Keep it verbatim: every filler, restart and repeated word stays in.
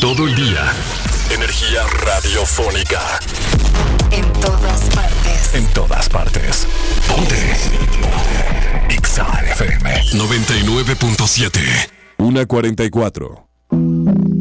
todo el día. Energía radiofónica. En todas partes. En todas partes. Ponte. Ponte. X A F M noventa y nueve punto siete. una cuarenta y cuatro.